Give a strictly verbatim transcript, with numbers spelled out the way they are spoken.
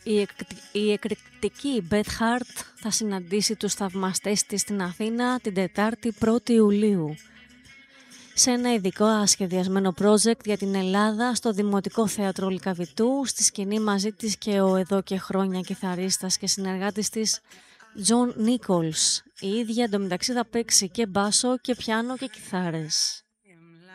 Η, εκρηκτική, η εκρηκτική Beth Hart θα συναντήσει τους θαυμαστές της στην Αθήνα την Τετάρτη πρώτη Ιουλίου. Σε ένα ειδικό ασχεδιασμένο project για την Ελλάδα στο Δημοτικό Θέατρο Λυκαβητού, στη σκηνή μαζί της και ο εδώ και χρόνια κιθαρίστας και συνεργάτης της John Nichols. Η ίδια εντωμεταξύ θα παίξει και μπάσο και πιάνο και κιθάρες.